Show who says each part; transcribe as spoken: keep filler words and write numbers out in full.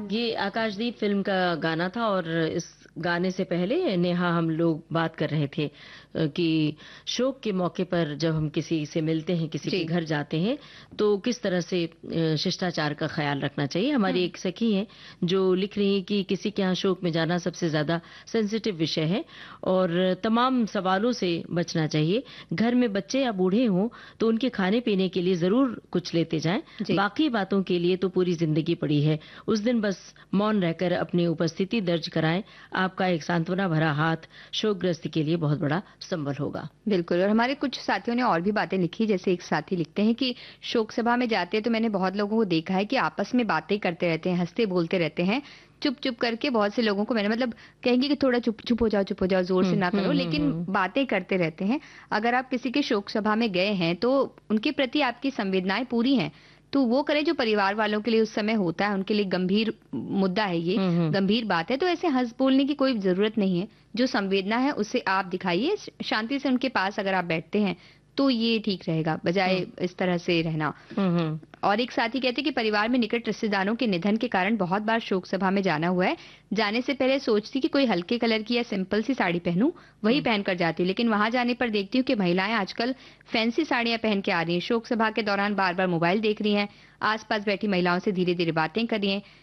Speaker 1: ये आकाशदीप फ़िल्म का गाना था और इस गाने से पहले नेहा हम लोग बात कर रहे थे अ, कि शोक के मौके पर जब हम किसी से मिलते हैं, किसी के
Speaker 2: जी।
Speaker 1: घर जाते हैं, तो किस तरह से अ, शिष्टाचार का ख़्याल रखना चाहिए। हमारी
Speaker 2: हुँ।
Speaker 1: एक सखी हैं जो लिख रही हैं कि किसी के यहाँ शोक में जाना सबसे ज़्यादा सेंसिटिव विषय है और तमाम सवालों से बचना चाहिए। घर में बच्चे या बूढ़े हों, तो उनके खाने-पीने के लिए ज़रूर कुछ लेते जाएँ।
Speaker 2: जी।
Speaker 1: बाकी बातों के लिए तो पूरी ज़िंदगी पड़ी है। उस दिन बस मौन रहकर अपनी उपस्थिति दर्ज कराएं। आपका एक सांत्वना भरा हाथ शोकग्रस्त के लिए बहुत बड़ा संबल होगा।
Speaker 2: बिल्कुल, और हमारे कुछ साथियों ने और भी बातें लिखी, जैसे एक साथी लिखते हैं कि शोक सभा में जाते हैं तो मैंने बहुत लोगों को देखा है कि आपस में बातें करते रहते हैं, हँसते बोलते रहते हैं। चुप-चुप करके बहुत से लोगों को मैंने मतलब कहेंगे कि थोड़ा चुप चुप हो जाओ, चुप हो जाओ, ज़ोर से
Speaker 1: हुँ,
Speaker 2: ना
Speaker 1: हुँ,
Speaker 2: करो,
Speaker 1: हुँ,
Speaker 2: लेकिन
Speaker 1: हुँ।
Speaker 2: बातें करते रहते हैं। अगर आप किसी के शोक सभा में गए हैं तो उनके प्रति आपकी संवेदनाएँ पूरी हैं, तो वो करें जो परिवार वालों के लिए उस समय होता है, उनके लिए गंभीर मुद्दा है ये,
Speaker 1: हुँ, हुँ।
Speaker 2: गंभीर बात है, तो ऐसे हँस बोलने की कोई ज़रूरत नहीं है। जो संवेदना है उसे आप दिखाइए, श शांति से उनके पास अगर आप बैठते हैं, तो ये ठीक रहेगा, बजाय
Speaker 1: हुँ।
Speaker 2: इस तरह से रहना।
Speaker 1: हुँ, हुँ।
Speaker 2: और एक साथी कहते हैं कि परिवार में निकट रिश्तेदारों के निधन के कारण बहुत बार शोक सभा में जाना हुआ है। जाने से पहले सोचती कि कोई हल्के कलर की या सिंपल सी साड़ी पहनूं, वही
Speaker 1: हुँ।
Speaker 2: पहनकर जाती हूँ। लेकिन वहां जाने पर देखती हूँ कि महिलाएं आजकल फैंसी साड़ियां पहन के आ रही हैं। शोक सभा के दौरान बार बार मोबाइल देख रही हैं, आसपास बैठी महिलाओं से धीरे धीरे बातें कर रही हैं।